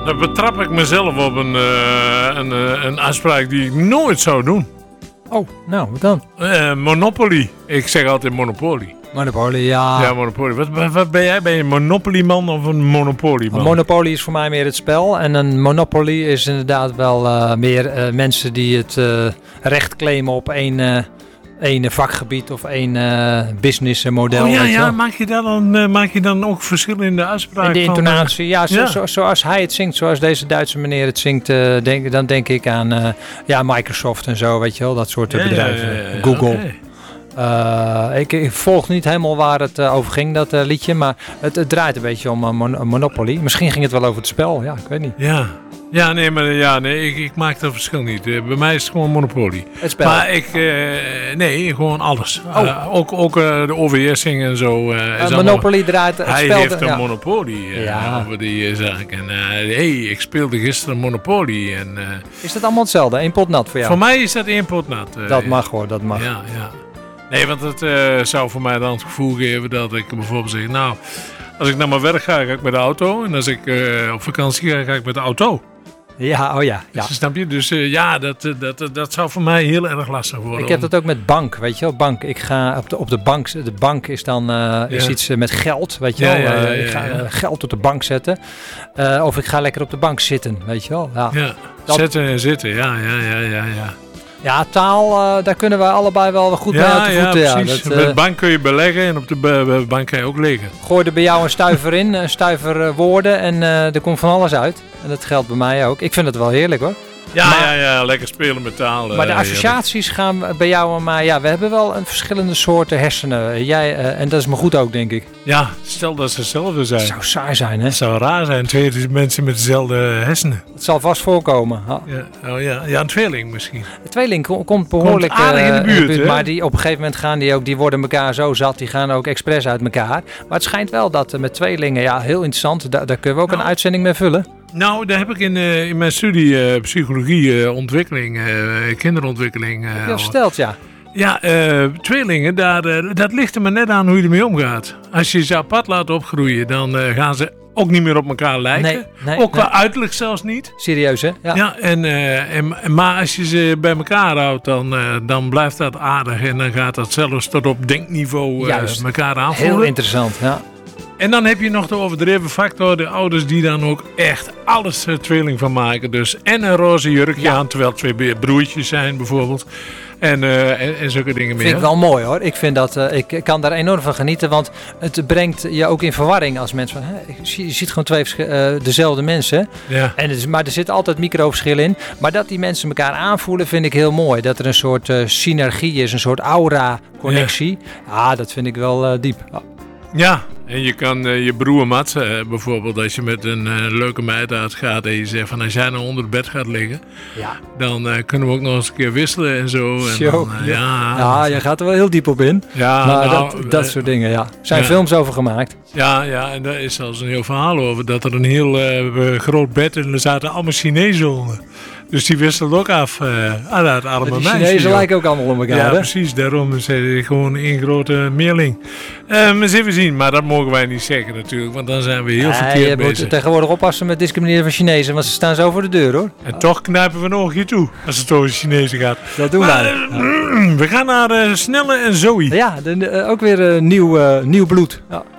Dan betrap ik mezelf op een afspraak die ik nooit zou doen. Oh, nou, wat dan? Monopoly. Ik zeg altijd Monopoly. Monopoly, ja. Ja, Monopoly. Wat ben jij? Ben je een Monopoly-man of een Monopoly-man? Een Monopoly is voor mij meer het spel. En een Monopoly is inderdaad wel meer mensen die het recht claimen op één vakgebied of één businessmodel. Oh ja, maak je dan ook verschillende afspraken? In de intonatie, zoals hij het zingt, zoals deze Duitse meneer het zingt, dan denk ik aan Microsoft en zo, weet je wel, dat soort bedrijven. Google. Okay. Ik volg niet helemaal waar het over ging, dat liedje, maar het draait een beetje om Monopoly. Misschien ging het wel over het spel, ja, ik weet niet. Ik maak dat verschil niet. Bij mij is het gewoon Monopoly. Het spel. Maar gewoon alles. Ook de overheersing en zo. Monopoly draait het spel. Hij heeft een Monopoly over die zaak. En ik speelde gisteren Monopoly. En, is dat allemaal hetzelfde? 1 pot nat voor jou? Voor mij is dat 1 pot nat. Dat mag hoor, dat mag. Ja. Nee, want het zou voor mij dan het gevoel geven dat ik bijvoorbeeld zeg, nou, als ik naar mijn werk ga ik met de auto. En als ik op vakantie ga ik met de auto. Ja, ja. Dus, snap je? Dus dat zou voor mij heel erg lastig worden. Ik heb dat ook met bank, weet je wel. Bank. Ik ga op de bank. De bank is dan is iets met geld, weet je wel. Ik ga geld op de bank zetten. Of ik ga lekker op de bank zitten, weet je wel. Ja. Zetten en zitten, ja. Ja, taal, daar kunnen we allebei wel goed mee uit de voeten. Ja, precies. Met de bank kun je beleggen en op de bank kan je ook liggen. Gooi er bij jou een stuiver in, een stuiver woorden en er komt van alles uit. En dat geldt bij mij ook. Ik vind het wel heerlijk hoor. Ja, lekker spelen met taal. Maar de associaties gaan bij jou en mij. Ja, we hebben wel een verschillende soorten hersenen. Jij, en dat is maar goed ook, denk ik. Ja, stel dat ze hetzelfde zijn. Het zou saai zijn, hè? Het zou raar zijn. 2 mensen met dezelfde hersenen. Het zal vast voorkomen. Ja, een tweeling misschien. De tweeling komt behoorlijk aardig in de buurt. Maar die, op een gegeven moment die worden elkaar zo zat. Die gaan ook expres uit elkaar. Maar het schijnt wel dat met tweelingen, heel interessant. Daar kunnen we ook een uitzending mee vullen. Nou, daar heb ik in mijn studie psychologie, ontwikkeling, kinderontwikkeling. Heb je al verteld, ja? Ja, tweelingen, dat ligt er maar net aan hoe je ermee omgaat. Als je ze apart laat opgroeien, dan gaan ze ook niet meer op elkaar lijken. Nee, qua uiterlijk zelfs niet. Serieus, hè? Ja, maar als je ze bij elkaar houdt, dan blijft dat aardig. En dan gaat dat zelfs tot op denkniveau elkaar aanvoelen. Heel interessant, ja. En dan heb je nog de overdreven factor, de ouders die dan ook echt alles tweeling van maken. Dus en een roze jurkje aan, terwijl 2 broertjes zijn bijvoorbeeld. En zulke dingen meer. Vind ik wel mooi hoor. Ik vind dat, ik kan daar enorm van genieten, want het brengt je ook in verwarring als mensen van, je ziet gewoon 2 dezelfde mensen. Ja. Maar er zit altijd microverschil in. Maar dat die mensen elkaar aanvoelen vind ik heel mooi. Dat er een soort synergie is, een soort aura-connectie. Ja, dat vind ik wel diep. Ja, en je kan je broer Mats, bijvoorbeeld als je met een leuke meid uitgaat en je zegt van als jij nou onder het bed gaat liggen, dan kunnen we ook nog eens een keer wisselen en zo. En dan, je gaat er wel heel diep op in. Ja, maar dat soort dingen, ja. Er zijn films over gemaakt. Ja, en daar is zelfs een heel verhaal over, dat er een heel groot bed en er zaten allemaal Chinezen onder. Dus die wisselt ook af aan het arme meisje. De Chinezen lijken ook allemaal op elkaar, Ja, hè? precies. Daarom is het gewoon één grote meerling. Eens even zien, maar dat mogen wij niet zeggen natuurlijk, want dan zijn we heel verkeerd bezig. Je moet tegenwoordig oppassen met discrimineren van Chinezen, want ze staan zo voor de deur, hoor. En toch knijpen we een oogje toe als het over Chinezen gaat. Dat doen wij. We gaan naar Snelle en Zoe. Ja, ook weer nieuw bloed. Ja.